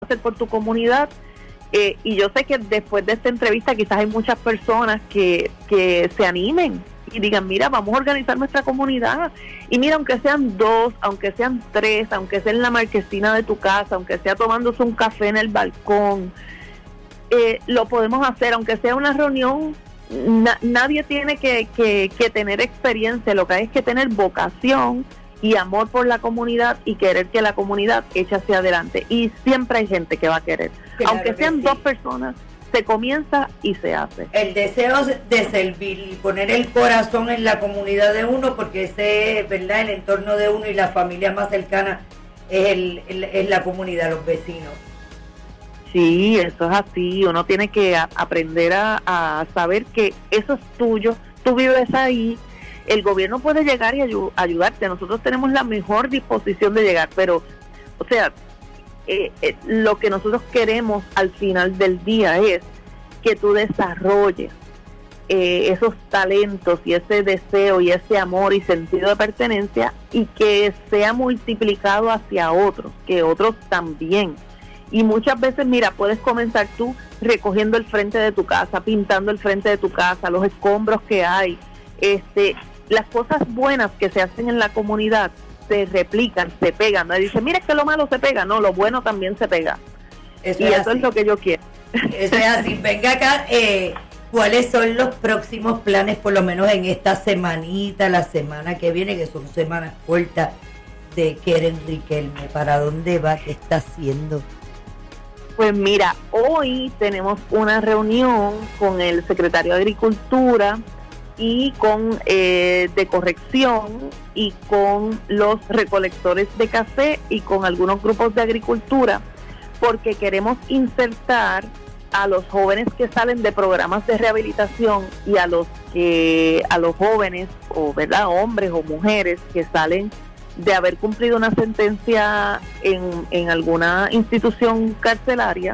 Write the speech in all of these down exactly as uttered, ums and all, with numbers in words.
hacer por tu comunidad. Eh, y yo sé que después de esta entrevista quizás hay muchas personas que, que se animen y digan, mira, vamos a organizar nuestra comunidad. Y mira, aunque sean dos, aunque sean tres, aunque sea en la marquesina de tu casa, aunque sea tomándose un café en el balcón, eh, lo podemos hacer, aunque sea una reunión. Na, nadie tiene que, que, que tener experiencia, lo que hay es que tener vocación y amor por la comunidad y querer que la comunidad eche hacia adelante. Y siempre hay gente que va a querer. Claro, aunque sean sí. dos personas, se comienza y se hace. El deseo de servir y poner el corazón en la comunidad de uno, porque ese, ¿verdad?, el entorno de uno y la familia más cercana es, el, el, es la comunidad, los vecinos. Sí, eso es así. Uno tiene que a, aprender a, a saber que eso es tuyo, tú vives ahí. El gobierno puede llegar y ayu- ayudarte. Nosotros tenemos la mejor disposición de llegar, pero, o sea, eh, eh, lo que nosotros queremos al final del día es que tú desarrolles eh, esos talentos y ese deseo y ese amor y sentido de pertenencia, y que sea multiplicado hacia otros, que otros también. Y muchas veces, mira, puedes comenzar tú recogiendo el frente de tu casa, pintando el frente de tu casa, los escombros que hay, este... las cosas buenas que se hacen en la comunidad se replican, se pegan. Nadie dice, mira que lo malo se pega. No, lo bueno también se pega. Eso y es eso así. Es lo que yo quiero. Eso es así. Venga acá, eh, ¿cuáles son los próximos planes, por lo menos en esta semanita, la semana que viene, que son semanas cortas, de Keren Riquelme? ¿Para dónde va? ¿Qué está haciendo? Pues mira, hoy tenemos una reunión con el secretario de Agricultura y con eh, de corrección y con los recolectores de café y con algunos grupos de agricultura, porque queremos insertar a los jóvenes que salen de programas de rehabilitación y a los que a los jóvenes o verdad hombres o mujeres que salen de haber cumplido una sentencia en, en alguna institución carcelaria,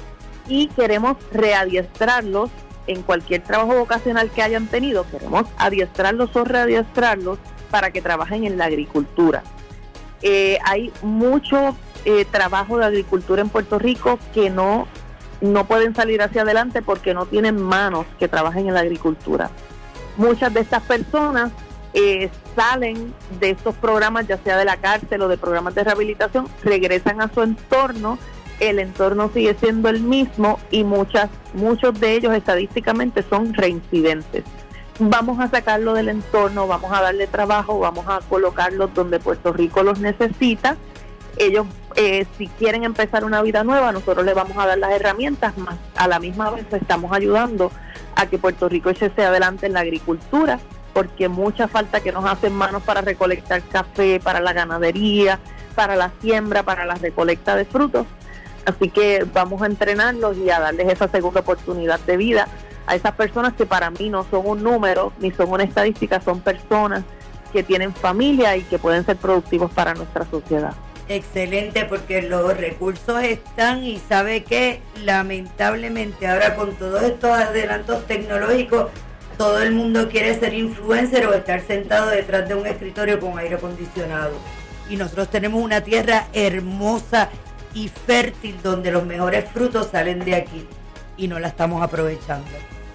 y queremos readiestrarlos en cualquier trabajo vocacional que hayan tenido. Queremos adiestrarlos o readiestrarlos para que trabajen en la agricultura. Eh, hay mucho eh, trabajo de agricultura en Puerto Rico que no, no pueden salir hacia adelante porque no tienen manos que trabajen en la agricultura. Muchas de estas personas eh, salen de estos programas, ya sea de la cárcel o de programas de rehabilitación, regresan a su entorno. El entorno sigue siendo el mismo y muchas, muchos de ellos estadísticamente son reincidentes. Vamos a sacarlo del entorno, vamos a darle trabajo, vamos a colocarlos donde Puerto Rico los necesita. Ellos, eh, si quieren empezar una vida nueva, nosotros les vamos a dar las herramientas, más a la misma vez estamos ayudando a que Puerto Rico eche hacia adelante en la agricultura, porque mucha falta que nos hacen manos para recolectar café, para la ganadería, para la siembra, para la recolecta de frutos. Así que vamos a entrenarlos y a darles esa segunda oportunidad de vida a esas personas que para mí no son un número ni son una estadística, son personas que tienen familia y que pueden ser productivos para nuestra sociedad. Excelente, porque los recursos están, y sabe que lamentablemente ahora con todos estos adelantos tecnológicos todo el mundo quiere ser influencer o estar sentado detrás de un escritorio con aire acondicionado, y nosotros tenemos una tierra hermosa y fértil donde los mejores frutos salen de aquí y no la estamos aprovechando.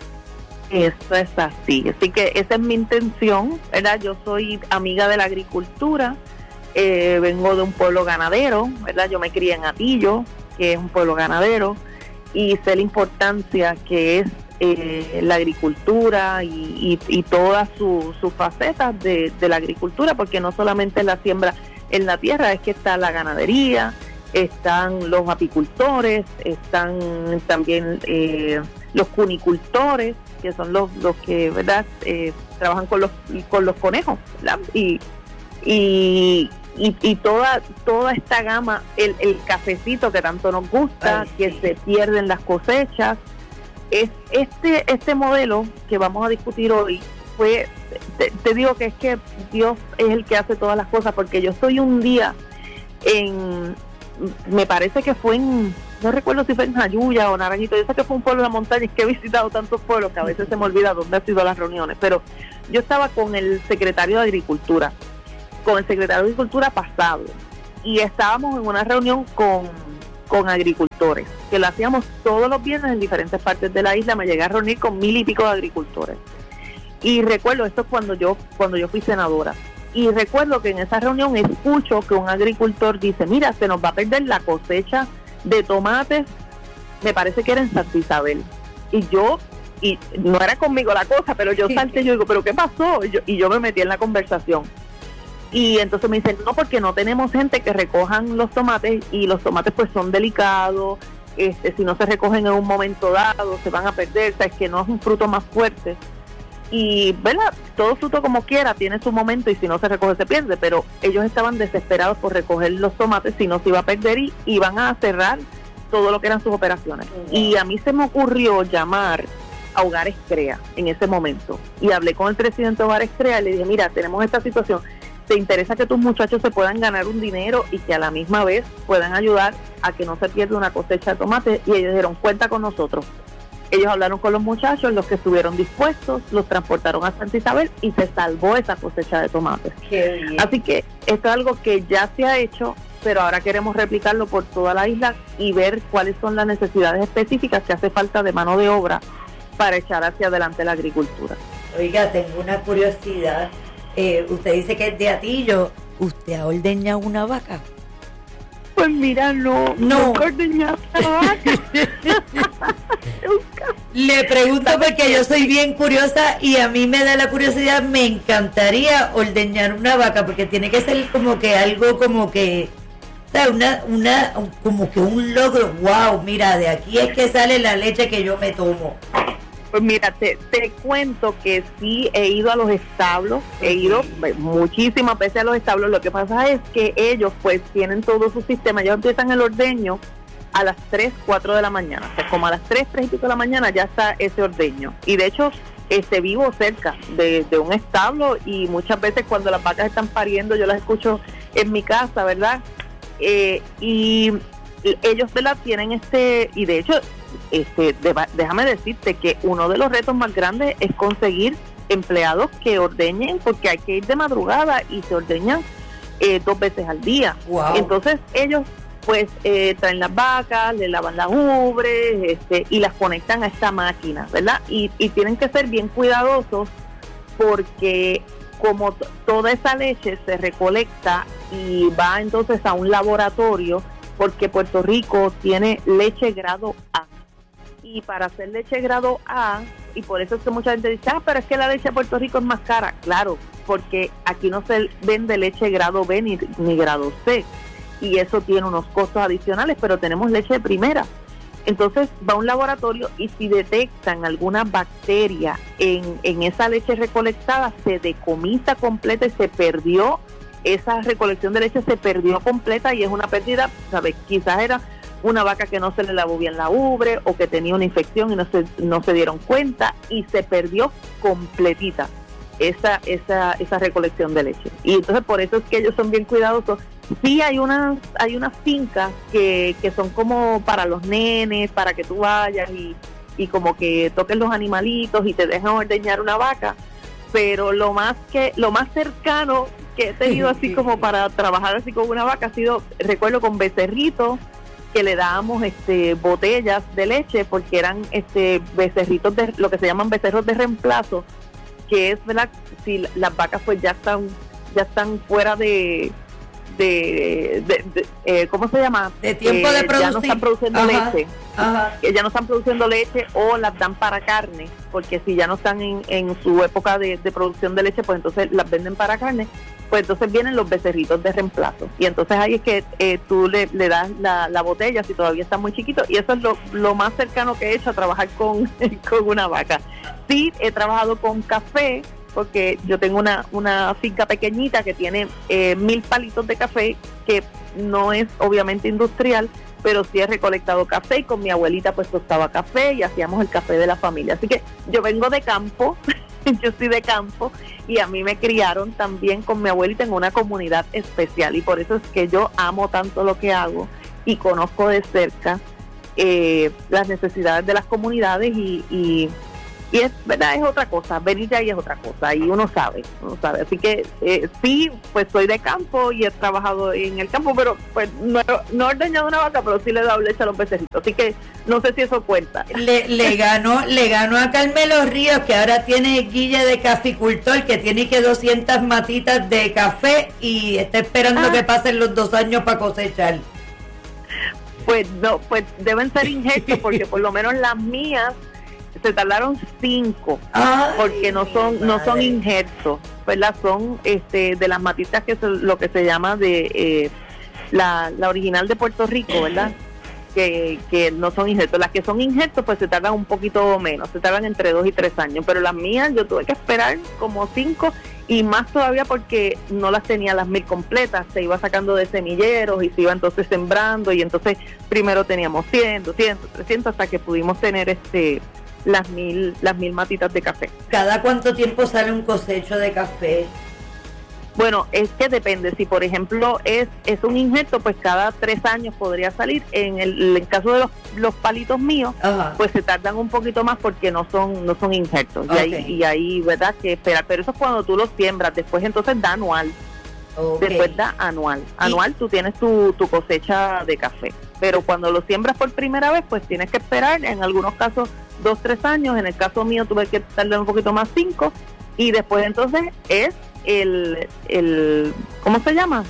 Eso es así, así que esa es mi intención, ¿verdad? Yo soy amiga de la agricultura, eh, vengo de un pueblo ganadero, ¿verdad? Yo me crié en Atillo, que es un pueblo ganadero, y sé la importancia que es eh, la agricultura y, y, y todas sus su facetas de, de la agricultura, porque no solamente es la siembra en la tierra, es que está la ganadería, están los apicultores, están también eh, los cunicultores, que son los, los que, ¿verdad?, eh, trabajan con los con los conejos, ¿verdad? Y, y, y, y toda toda esta gama, el, el cafecito que tanto nos gusta, Ay, que sí. se pierden las cosechas. Es este este modelo que vamos a discutir hoy fue, te, te digo que es que Dios es el que hace todas las cosas, porque yo estoy un día en, me parece que fue en, no recuerdo si fue en Jayuya o Naranjito, yo sé que fue un pueblo de la montaña, es que he visitado tantos pueblos que a veces se me olvida dónde han sido las reuniones, pero yo estaba con el secretario de Agricultura, con el secretario de Agricultura pasado, y estábamos en una reunión con, con agricultores, que lo hacíamos todos los viernes en diferentes partes de la isla. Me llegué a reunir con mil y pico de agricultores. Y recuerdo, esto es cuando yo, cuando yo fui senadora, y recuerdo que en esa reunión escucho que un agricultor dice, mira, se nos va a perder la cosecha de tomates, me parece que era en Santa Isabel. Y yo, y no era conmigo la cosa, pero yo salté, yo digo, ¿pero qué pasó? Y yo, y yo me metí en la conversación. Y entonces me dicen, no, porque no tenemos gente que recojan los tomates, y los tomates pues son delicados, este, si no se recogen en un momento dado, se van a perder, o sea, es que no es un fruto más fuerte. Y, ¿verdad? Todo fruto como quiera tiene su momento, y si no se recoge se pierde, pero ellos estaban desesperados por recoger los tomates, si no se iba a perder, y iban a cerrar todo lo que eran sus operaciones. Uh-huh. Y a mí se me ocurrió llamar a Hogares Crea en ese momento, y hablé con el presidente de Hogares Crea y le dije, mira, tenemos esta situación, ¿te interesa que tus muchachos se puedan ganar un dinero y que a la misma vez puedan ayudar a que no se pierda una cosecha de tomates? Y ellos dijeron, cuenta con nosotros. Ellos hablaron con los muchachos, los que estuvieron dispuestos, los transportaron a Santa Isabel y se salvó esa cosecha de tomates. Qué bien. Así que esto es algo que ya se ha hecho, pero ahora queremos replicarlo por toda la isla y ver cuáles son las necesidades específicas que hace falta de mano de obra para echar hacia adelante la agricultura. Oiga, tengo una curiosidad. Eh, usted dice que es de Atillo. ¿Usted ha ordeñado una vaca? Pues mira, no, no, no ordeñado una vaca. Le pregunto porque yo soy bien curiosa y a mí me da la curiosidad, me encantaría ordeñar una vaca, porque tiene que ser como que algo como que, ¿sabes? Una, una, como que un logro, wow, mira, de aquí es que sale la leche que yo me tomo. Pues mira, te, te cuento que sí he ido a los establos, he ido muchísimas veces a los establos. Lo que pasa es que ellos pues tienen todo su sistema, ellos empiezan el ordeño a las tres, cuatro de la mañana, o sea, como a las tres, tres y pico de la mañana ya está ese ordeño. Y de hecho, este vivo cerca de, de un establo, y muchas veces cuando las vacas están pariendo yo las escucho en mi casa, ¿verdad? Eh, y ellos, ¿verdad? Tienen este, y de hecho, este, de, déjame decirte que uno de los retos más grandes es conseguir empleados que ordeñen, porque hay que ir de madrugada y se ordeñan eh, dos veces al día. Wow. Entonces ellos pues eh, traen las vacas, le lavan las ubres, este, y las conectan a esta máquina, ¿verdad? Y, y tienen que ser bien cuidadosos, porque como t- toda esa leche se recolecta y va entonces a un laboratorio, porque Puerto Rico tiene leche grado A. Y para hacer leche grado A, y por eso es que mucha gente dice, ah, pero es que la leche de Puerto Rico es más cara. Claro, porque aquí no se vende leche grado B ni, ni grado C, y eso tiene unos costos adicionales, pero tenemos leche de primera. Entonces va a un laboratorio, y si detectan alguna bacteria en, en esa leche recolectada, se decomisa completa y se perdió, esa recolección de leche se perdió completa, y es una pérdida, ¿sabes? Quizás era una vaca que no se le lavó bien la ubre, o que tenía una infección y no se, no se dieron cuenta, y se perdió completita esa, esa, esa recolección de leche. Y entonces por eso es que ellos son bien cuidadosos. Sí, hay unas hay unas fincas que, que son como para los nenes, para que tú vayas y, y como que toques los animalitos y te dejan ordeñar una vaca, pero lo más que lo más cercano que he tenido así como para trabajar así con una vaca ha sido, recuerdo, con becerritos, que le dábamos este botellas de leche, porque eran este becerritos de lo que se llaman becerros de reemplazo, que es, ¿verdad? Si las vacas pues ya están ya están fuera de de, de, de eh, ¿cómo se llama? De tiempo eh, de producir. Ya no están produciendo Ajá. leche. Ajá. Que ya no están produciendo leche, o las dan para carne, porque si ya no están en, en su época de, de producción de leche, pues entonces las venden para carne. Pues entonces vienen los becerritos de reemplazo, y entonces ahí es que eh, tú le, le das la, la botella si todavía está muy chiquito, y eso es lo, lo más cercano que he hecho a trabajar con, con una vaca. Sí, he trabajado con café, porque yo tengo una, una finca pequeñita que tiene eh, mil palitos de café, que no es obviamente industrial, pero sí he recolectado café, y con mi abuelita pues tostaba café y hacíamos el café de la familia. Así que yo vengo de campo, yo soy de campo, y a mí me criaron también con mi abuelita en una comunidad especial, y por eso es que yo amo tanto lo que hago y conozco de cerca eh, las necesidades de las comunidades, y, y Y es verdad, es otra cosa, venir de ahí es otra cosa, y uno sabe, uno sabe. Así que eh, sí, pues soy de campo y he trabajado en el campo, pero pues no, no he ordeñado una vaca, pero sí le he dado leche a los pececitos, así que no sé si eso cuenta. Le, le ganó le ganó a Carmelo Ríos, que ahora tiene guille de caficultor, que tiene que doscientas matitas de café y está esperando ah. que pasen los dos años para cosechar. Pues no, pues deben ser injertos, porque por lo menos las mías se tardaron cinco. Ay, porque no son no son injertos, ¿verdad? Son este de las matitas que es lo que se llama de eh, la, la original de Puerto Rico, ¿verdad? Que, que no son injertos. Las que son injertos pues se tardan un poquito menos, se tardan entre dos y tres años, pero las mías yo tuve que esperar como cinco, y más todavía porque no las tenía las mil completas, se iba sacando de semilleros y se iba entonces sembrando, y entonces primero teníamos cien, doscientos, trescientos hasta que pudimos tener este las mil las mil matitas de café. ¿Cada cuánto tiempo sale un cosecho de café? Bueno, es que depende. Si por ejemplo es es un injerto, pues cada tres años podría salir. En el, en el caso de los, los palitos míos, ajá, pues se tardan un poquito más porque no son no son injertos. Okay. Y ahí, y ahí, ¿verdad? Que esperar. Pero eso es cuando tú los siembras. Después entonces da anual. Okay. Después da anual. Anual tú tienes tu, tu cosecha de café. Pero cuando lo siembras por primera vez, pues tienes que esperar. En algunos casos dos, tres años. En el caso mío tuve que tardar un poquito más, cinco. Y después entonces es el, el ¿cómo se llama?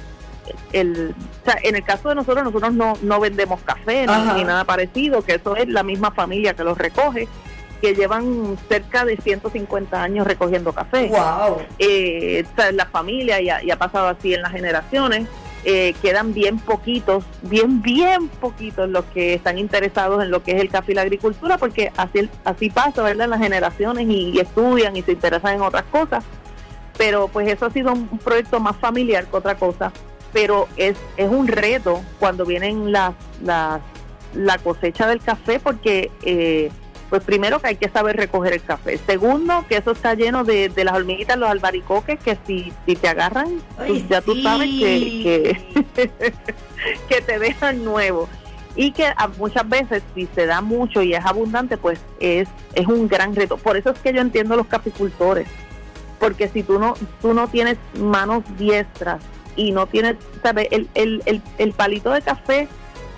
El, o sea, en el caso de nosotros, nosotros no, no vendemos café ni, ni nada parecido, que eso es la misma familia que los recoge, que llevan cerca de ciento cincuenta años recogiendo café. Wow. Eh, o sea, la familia ya, ya ha pasado así en las generaciones. Eh, quedan bien poquitos, bien, bien poquitos los que están interesados en lo que es el café y la agricultura, porque así, así pasa, ¿verdad? Las generaciones y, y estudian y se interesan en otras cosas, pero pues eso ha sido un proyecto más familiar que otra cosa, pero es, es un reto cuando vienen las, las la cosecha del café, porque eh, pues primero que hay que saber recoger el café, segundo que eso está lleno de, de las hormiguitas, los albaricoques, que si, si te agarran, Ay, pues ya sí. tú sabes que, que, que te dejan nuevo, y que a, muchas veces si se da mucho y es abundante, pues es, es un gran reto. Por eso es que yo entiendo a los caficultores, porque si tú no, tú no tienes manos diestras y no tienes, ¿sabes? El, el, el, el palito de café,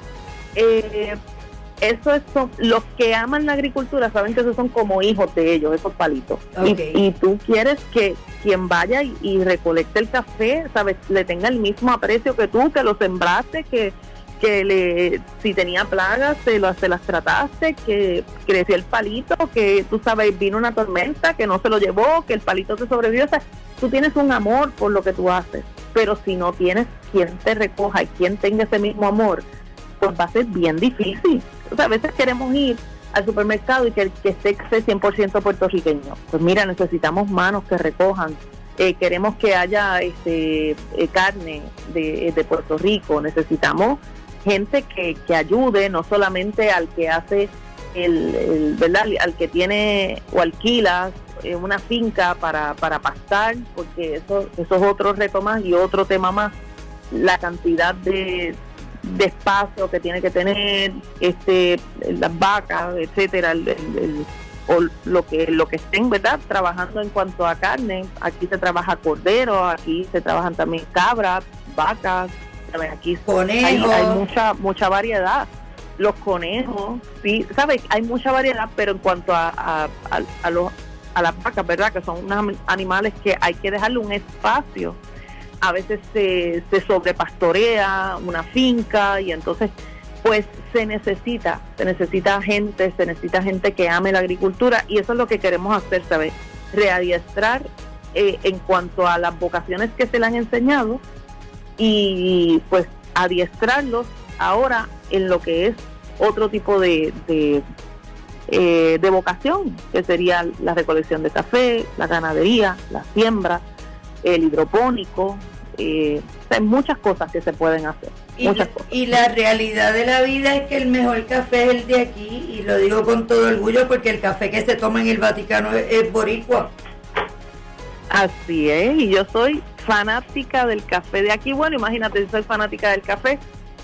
eh, eso es, son, los que aman la agricultura saben que esos son como hijos de ellos, esos palitos. Okay. Y, y tú quieres que quien vaya y, y recolecte el café, ¿sabes? Le tenga el mismo aprecio que tú, que lo sembraste, que, que le, si tenía plagas, se, lo, se las trataste, que creció el palito, que tú sabes, vino una tormenta, que no se lo llevó, que el palito te sobrevivió. O sea, tú tienes un amor por lo que tú haces, pero si no tienes quien te recoja y quien tenga ese mismo amor, pues va a ser bien difícil. O sea, a veces queremos ir al supermercado y que, que esté cien por ciento puertorriqueño. Pues mira, necesitamos manos que recojan. Eh, queremos que haya este eh, carne de, de Puerto Rico. Necesitamos gente que, que ayude, no solamente al que hace el, el ¿verdad? Al que tiene o alquila eh, una finca para, para pastar, porque eso, eso es otro reto más y otro tema más. La cantidad de de espacio que tiene que tener este las vacas, etcétera, el, el, el, o lo que lo que estén, ¿verdad?, trabajando en cuanto a carne. Aquí se trabaja cordero, aquí se trabajan también cabras, vacas, ¿sabes? Aquí hay, hay mucha mucha variedad. Los conejos, sí, ¿sabes? Hay mucha variedad, pero en cuanto a a, a, a los a las vacas, ¿verdad?, que son unos animales que hay que dejarle un espacio. A veces se, se sobrepastorea una finca y entonces pues se necesita, se necesita gente, se necesita gente que ame la agricultura, y eso es lo que queremos hacer, ¿sabes? Readiestrar eh, en cuanto a las vocaciones que se le han enseñado, y pues adiestrarlos ahora en lo que es otro tipo de, de, eh, de vocación, que sería la recolección de café, la ganadería, la siembra, el hidropónico. Eh, hay muchas cosas que se pueden hacer, y, muchas cosas. Y la realidad de la vida es que el mejor café es el de aquí, y lo digo con todo orgullo porque el café que se toma en el Vaticano es, es boricua. Así es, y yo soy fanática del café de aquí. Bueno, imagínate, si soy fanática del café,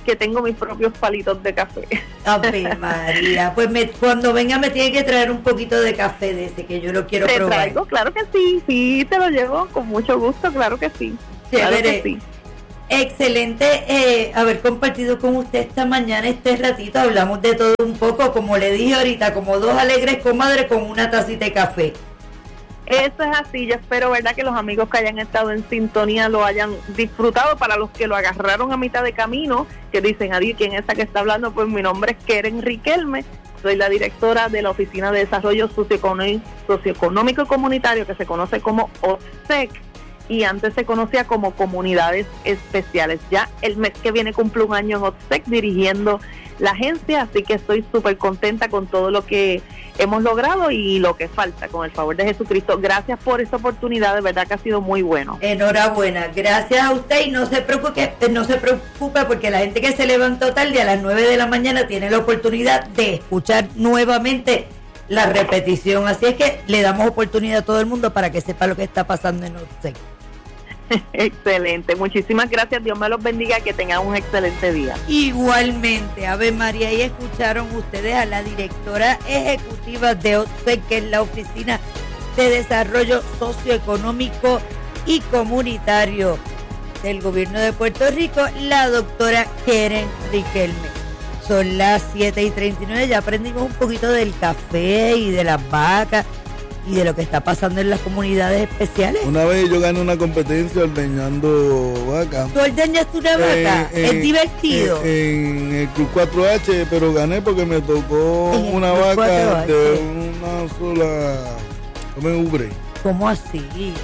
que tengo mis propios palitos de café. Ave María, pues me, cuando venga me tiene que traer un poquito de café de ese, que yo lo quiero te probar. Traigo, claro que sí, sí, te lo llevo con mucho gusto, claro que sí. Claro que sí. Excelente eh, haber compartido con usted esta mañana, este ratito, hablamos de todo un poco, como le dije ahorita, como dos alegres comadres con una tacita de café. Eso es así, yo espero, ¿verdad?, que los amigos que hayan estado en sintonía lo hayan disfrutado. Para los que lo agarraron a mitad de camino, que dicen, adiós, ¿quién es esa que está hablando? Pues mi nombre es Keren Riquelme, soy la directora de la Oficina de Desarrollo Socioeconómico y Comunitario, que se conoce como O S E C, y antes se conocía como Comunidades Especiales. Ya el mes que viene cumple un año en O S E C dirigiendo la agencia, así que estoy súper contenta con todo lo que hemos logrado y lo que falta, con el favor de Jesucristo. Gracias por esta oportunidad, de verdad que ha sido muy bueno. Enhorabuena, gracias a usted, y no se preocupe, no se preocupe porque la gente que se levantó tarde a las nueve de la mañana tiene la oportunidad de escuchar nuevamente la repetición, así es que le damos oportunidad a todo el mundo para que sepa lo que está pasando en O S E C. Excelente, muchísimas gracias, Dios me los bendiga, que tengan un excelente día. Igualmente, Ave María, y escucharon ustedes a la directora ejecutiva de O S E C, que es la Oficina de Desarrollo Socioeconómico y Comunitario del Gobierno de Puerto Rico, la doctora Keren Riquelme. Son las siete y treinta y nueve, ya aprendimos un poquito del café y de las vacas y de lo que está pasando en las comunidades especiales. Una vez yo gané una competencia ordeñando vaca. ¿Tú ordeñaste una vaca? Eh, ¿Es eh, divertido? Eh, en el Club cuatro H, pero gané porque me tocó una vaca de una sola... ¿Cómo es ubre? ¿Cómo así?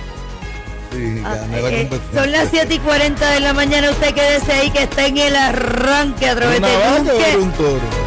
Sí, gané ah, la eh, competencia. Son las siete y cuarenta de la mañana, usted quédese ahí que está en el arranque a través ¿Una de vaca Yunque. o un toro?